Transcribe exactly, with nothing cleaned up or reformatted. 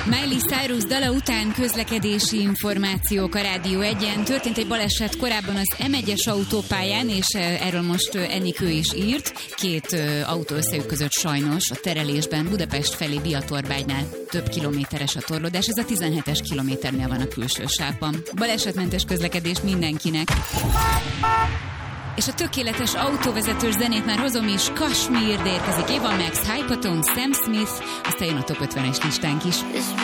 Miley Cyrus dala után közlekedési információk a Rádió egyen. Történt egy baleset korábban az em egyes autópályán, és erről most Enikő is írt. Két autó összeütközött sajnos a terelésben Budapest felé Biatorbánynál. Több kilométeres a torlódás, ez a tizenhetes kilométernél van a külső sávban. Balesetmentes közlekedés mindenkinek. És a tökéletes autóvezetős zenét már hozom is, Kashmir, de érkezik Eva Max, Hypotone, Sam Smith, aztán jön a top ötvenes listánk is.